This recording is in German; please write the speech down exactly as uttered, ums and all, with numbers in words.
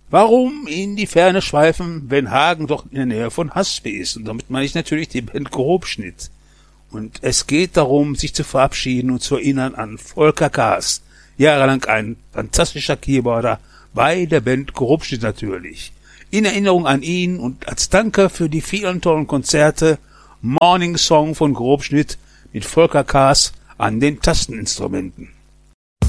Warum in die Ferne schweifen, wenn Hagen doch in der Nähe von Haspe ist? Und damit meine ich natürlich die Band Grobschnitt. Und es geht darum, sich zu verabschieden und zu erinnern an Volker Kaas. Jahrelang ein fantastischer Keyboarder bei der Band Grobschnitt natürlich. In Erinnerung an ihn und als Danke für die vielen tollen Konzerte, Morning Song von Grobschnitt mit Volker Kaas an den Tasteninstrumenten.